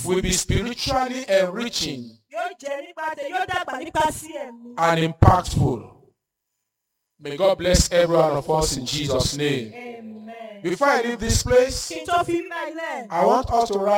will be spiritually enriching Yóò jẹ́ nípa tẹ̀, yóò dàgbà nípa sí ẹ̀mí. and impactful. May God bless every one of us in Jesus' name. Amen. Before I leave this place, Kí n tó fi mẹ́lẹ̀. I want us to write